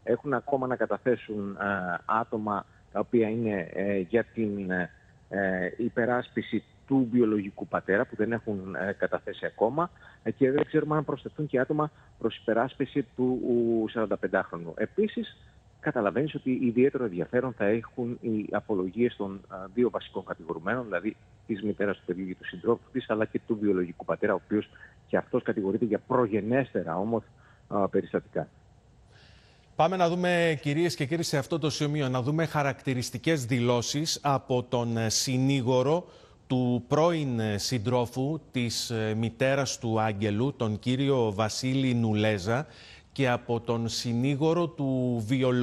έχουν ακόμα να καταθέσουν άτομα τα οποία είναι για την υπεράσπιση του βιολογικού πατέρα, που δεν έχουν καταθέσει ακόμα, και δεν ξέρουμε αν προσθεθούν και άτομα προς υπεράσπιση του 45χρονου. Επίσης, καταλαβαίνεις ότι ιδιαίτερο ενδιαφέρον θα έχουν οι απολογίες των δύο βασικών κατηγορουμένων, δηλαδή της μητέρας του παιδιού και του συντρόφου της, αλλά και του βιολογικού πατέρα, ο οποίος και αυτός κατηγορείται για προγενέστερα όμως περιστατικά. Πάμε να δούμε, κυρίες και κύριοι, σε αυτό το σημείο, να δούμε χαρακτηριστικές δηλώσεις από τον συνήγορο του πρώην συντρόφου της μητέρας του Άγγελου, τον κύριο Βασίλη Νουλέζα, και από τον συνήγορο του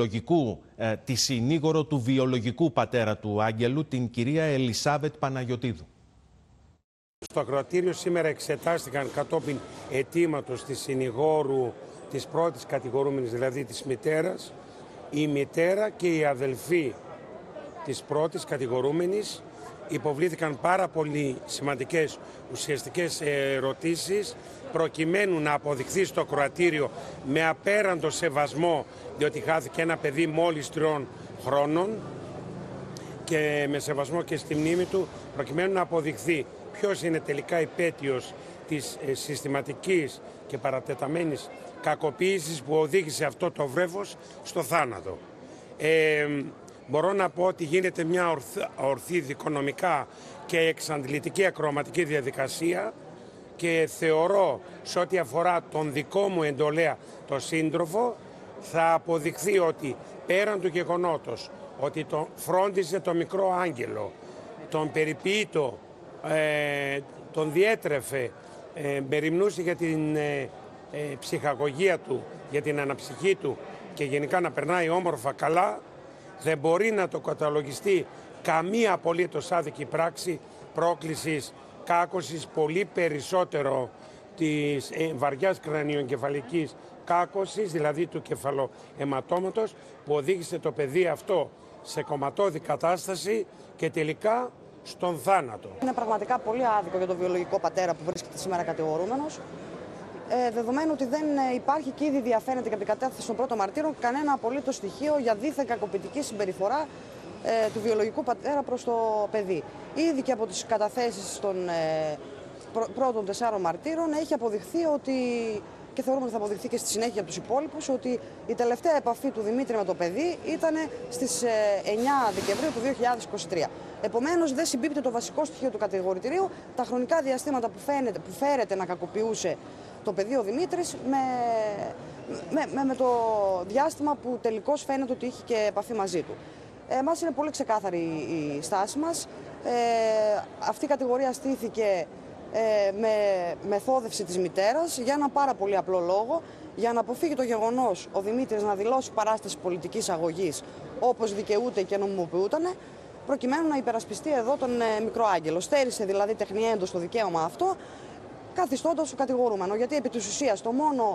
τη συνήγορο του βιολογικού πατέρα του Άγγελου, την κυρία Ελισάβετ Παναγιωτίδου. Στο ακροατήριο σήμερα εξετάστηκαν κατόπιν αιτήματος της συνηγόρου της πρώτης κατηγορούμενης, δηλαδή της μητέρας, η μητέρα και η αδελφή της πρώτης κατηγορούμενης. Υποβλήθηκαν πάρα πολύ σημαντικές ουσιαστικές ερωτήσεις προκειμένου να αποδειχθεί στο ακροατήριο με απέραντο σεβασμό, διότι χάθηκε ένα παιδί μόλις 3 χρόνων, και με σεβασμό και στη μνήμη του, προκειμένου να αποδειχθεί ποιος είναι τελικά υπέτειος της συστηματικής και παρατεταμένης κακοποίησης που οδήγησε αυτό το βρέφος στο θάνατο. Μπορώ να πω ότι γίνεται μια ορθή δικονομικά και εξαντλητική ακροαματική διαδικασία, και θεωρώ, σε ό,τι αφορά τον δικό μου εντολέα, τον σύντροφο, θα αποδειχθεί ότι πέραν του γεγονότος ότι τον φρόντιζε το μικρό Άγγελο, τον περιποίητο, τον διέτρεφε, μεριμνούσε για την ψυχαγωγία του, για την αναψυχή του και γενικά να περνάει όμορφα καλά, δεν μπορεί να το καταλογιστεί καμία απολύτως άδικη πράξη πρόκλησης κάκωσης, πολύ περισσότερο της βαριάς κρανιοεγκεφαλικής κάκωσης, δηλαδή του κεφαλοαιματώματος, που οδήγησε το παιδί αυτό σε κομματώδη κατάσταση και τελικά στον θάνατο. Είναι πραγματικά πολύ άδικο για τον βιολογικό πατέρα που βρίσκεται σήμερα κατηγορούμενος, δεδομένου ότι δεν υπάρχει και ήδη διαφαίνεται και από την κατάθεση των πρώτων μαρτύρων κανένα απολύτως στοιχείο για δίθεν κακοποιητική συμπεριφορά του βιολογικού πατέρα προς το παιδί. Ήδη και από τις καταθέσεις των πρώτων 4 μαρτύρων έχει αποδειχθεί ότι, και θεωρούμε ότι θα αποδειχθεί και στη συνέχεια από τους υπόλοιπους, ότι η τελευταία επαφή του Δημήτρη με το παιδί ήταν στις 9 Δεκεμβρίου του 2023. Επομένως, δεν συμπίπτει το βασικό στοιχείο του κατηγορητηρίου, τα χρονικά διαστήματα που φέρεται να κακοποιούσε το παιδί ο Δημήτρης με το διάστημα που τελικώς φαίνεται ότι είχε και επαφή μαζί του. Εμάς είναι πολύ ξεκάθαρη η στάση μας. Αυτή η κατηγορία στήθηκε με μεθόδευση της μητέρας για ένα πάρα πολύ απλό λόγο, για να αποφύγει το γεγονός ο Δημήτρης να δηλώσει παράσταση πολιτικής αγωγής όπως δικαιούται και νομιμοποιούτανε, προκειμένου να υπερασπιστεί εδώ τον μικρό Άγγελο. Στέρισε δηλαδή τεχνιέντος το δικαίωμα αυτό, καθιστώντας το κατηγορούμενο. Γιατί επί της ουσίας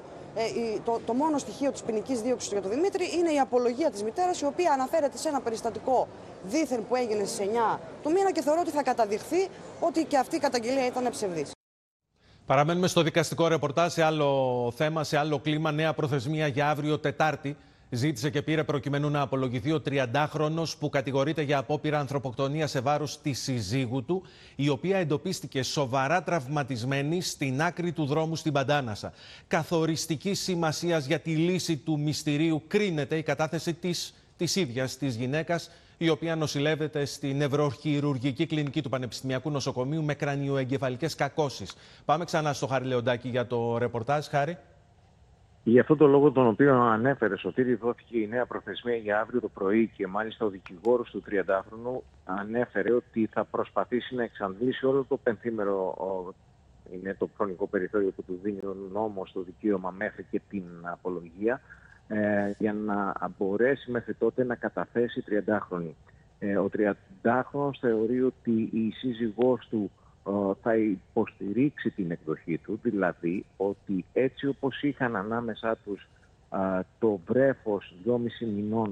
το μόνο στοιχείο της ποινικής δίωξης για τον Δημήτρη είναι η απολογία της μητέρας, η οποία αναφέρεται σε ένα περιστατικό δήθεν που έγινε στις 9 του μήνα, και θεωρώ ότι θα καταδειχθεί ότι και αυτή η καταγγελία ήταν ψευδής. Παραμένουμε στο δικαστικό ρεπορτάζ, σε άλλο θέμα, σε άλλο κλίμα. Νέα προθεσμία για αύριο Τετάρτη. Ζήτησε και πήρε προκειμένου να απολογηθεί ο 30χρονος που κατηγορείται για απόπειρα ανθρωποκτονία σε βάρος της συζύγου του, η οποία εντοπίστηκε σοβαρά τραυματισμένη στην άκρη του δρόμου στην Παντάνασα. Καθοριστική σημασίας για τη λύση του μυστηρίου κρίνεται η κατάθεση της ίδιας της γυναίκας, η οποία νοσηλεύεται στη νευροχειρουργική κλινική του Πανεπιστημιακού Νοσοκομείου με κρανιοεγκεφαλικές κακώσεις. Πάμε ξανά στο Χάρη Λεοντάκη για το ρεπορτάζ. Χάρη. Για αυτόν τον λόγο, τον οποίο ανέφερε, Σωτήρη, δόθηκε η νέα προθεσμία για αύριο το πρωί, και μάλιστα ο δικηγόρος του 30χρονου ανέφερε ότι θα προσπαθήσει να εξαντλήσει όλο το πενθήμερο, είναι το χρονικό περιθώριο που του δίνει ο νόμος, το δικαίωμα μέχρι και την απολογία, για να μπορέσει μέχρι τότε να καταθέσει 30χρονη. Ο 30χρονος θεωρεί ότι η σύζυγός του θα υποστηρίξει την εκδοχή του, δηλαδή ότι έτσι όπως είχαν ανάμεσά τους το βρέφος 2,5 μηνών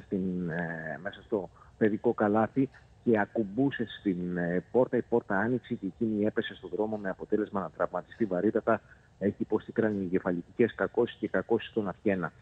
μέσα στο παιδικό καλάθι και ακουμπούσε στην πόρτα, η πόρτα άνοιξε και εκείνη έπεσε στον δρόμο με αποτέλεσμα να τραυματιστεί βαρύτατα, έχει υποστεί κρανιοεγκεφαλικές κακώσεις και κακώσεις στον αυχένα.